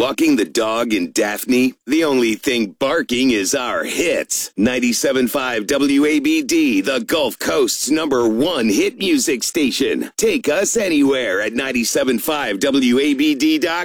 walking the dog in Daphne? The only thing barking is our hits. 97.5 WABD, the Gulf Coast's #1 hit music station. Take us anywhere at 97.5WABD.com.